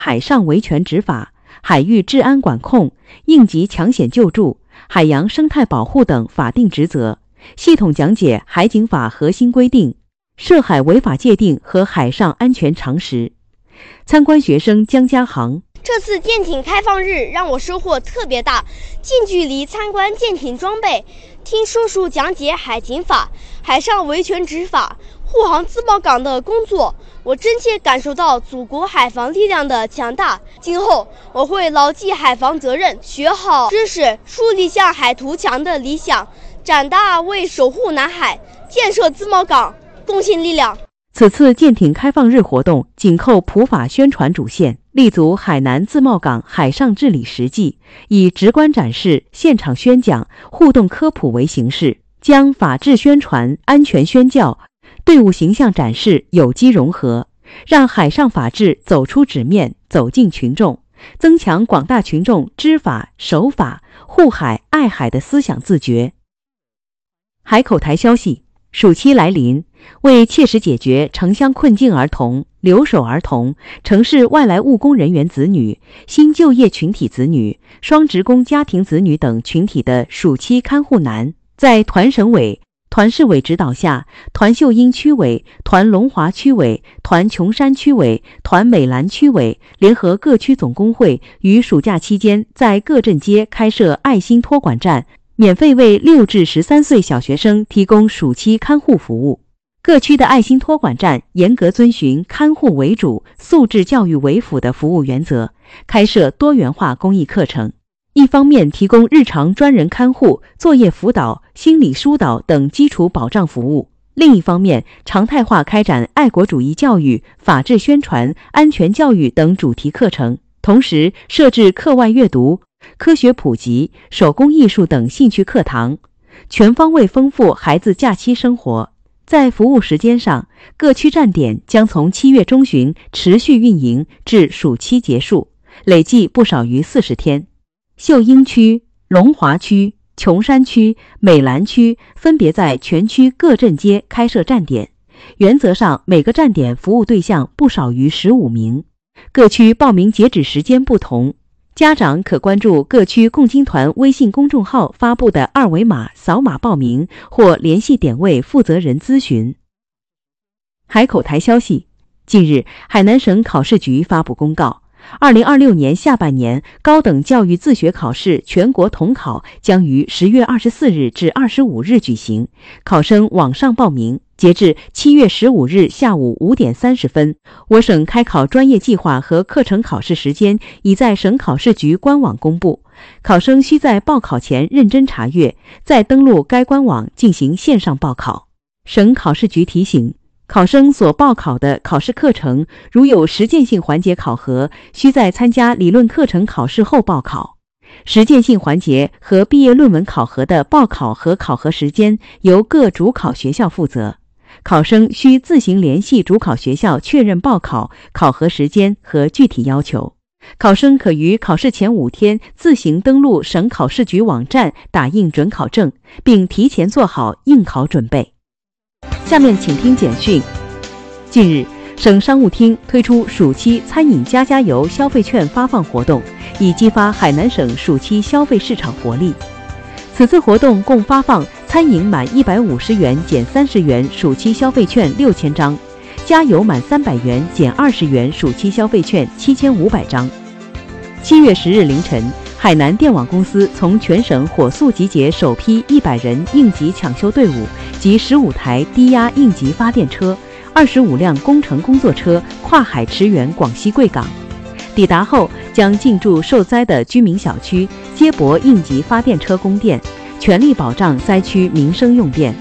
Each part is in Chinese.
海上维权执法、海域治安管控、应急抢险救助、海洋生态保护等法定职责，系统讲解海警法核心规定、涉海违法界定和海上安全常识。参观学生江家航： 这次舰艇开放日让我收获特别大，近距离参观舰艇装备，听叔叔讲解海警法、海上维权执法、护航自贸港的工作，我真切感受到祖国海防力量的强大。今后我会牢记海防责任，学好知识，树立向海图强的理想，长大为守护南海、建设自贸港贡献力量。 此次舰艇开放日活动紧扣普法宣传主线，立足海南自贸港海上治理实际，以直观展示、现场宣讲、互动科普为形式，将法治宣传、安全宣教、队伍形象展示有机融合，让海上法治走出纸面，走进群众，增强广大群众知法、守法、护海、爱海的思想自觉。海口台消息，暑期来临，为切实解决城乡困境儿童、留守儿童、城市外来务工人员子女、新就业群体子女、双职工家庭子女等群体的暑期看护难，在团省委、团市委指导下，团秀英区委、团龙华区委、团琼山区委、团美兰区委联合各区总工会，于暑假期间在各镇街开设爱心托管站，免费为6至13岁小学生提供暑期看护服务。各区的爱心托管站严格遵循看护为主、素质教育为辅的服务原则，开设多元化公益课程。一方面提供日常专人看护、作业辅导、心理疏导等基础保障服务，另一方面常态化开展爱国主义教育、法治宣传、安全教育等主题课程，同时设置课外阅读、科学普及、手工艺术等兴趣课堂，全方位丰富孩子假期生活。在服务时间上，各区站点将从7月中旬持续运营至暑期结束，累计不少于40天。秀英区、龙华区、琼山区、美兰区分别在全区各镇街开设站点，原则上每个站点服务对象不少于15名。各区报名截止时间不同，家长可关注各区共青团微信公众号发布的二维码扫码报名，或联系点位负责人咨询。海口台消息，近日海南省考试局发布公告，2026年下半年高等教育自学考试全国统考将于10月24日至25日举行，考生网上报名，截至7月15日下午5点30分，我省开考专业计划和课程考试时间已在省考试局官网公布，考生需在报考前认真查阅，再登录该官网进行线上报考。省考试局提醒，考生所报考的考试课程如有实践性环节考核，需在参加理论课程考试后报考。实践性环节和毕业论文考核的报考和考核时间由各主考学校负责，考生需自行联系主考学校确认报考、考核时间和具体要求。考生可于考试前5天自行登录省考试局网站打印准考证，并提前做好应考准备。下面请听简讯。近日，省商务厅推出暑期餐饮加加油消费券发放活动，以激发海南省暑期消费市场活力。此次活动共发放餐饮满150元减30元暑期消费券6000张，加油满300元减20元暑期消费券7500张。7月10日凌晨，海南电网公司从全省火速集结首批100人应急抢修队伍及15台低压应急发电车、25辆工程工作车跨海驰援广西贵港。抵达后，将进驻受灾的居民小区，接驳应急发电车供电，全力保障灾区民生用电。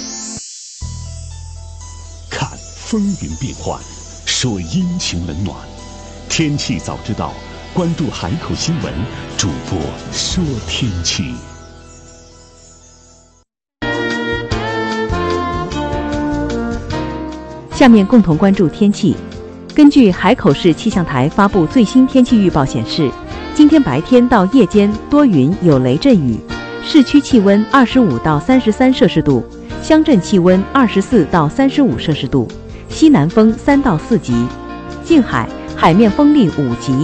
看风云变幻，说阴晴冷暖，天气早知道，关注海口新闻，主播说天气。 下面共同关注天气。根据海口市气象台发布最新天气预报显示，今天白天到夜间多云有雷阵雨，市区气温25到33摄氏度，乡镇气温24到35摄氏度，西南风3到4级。近海海面风力5级。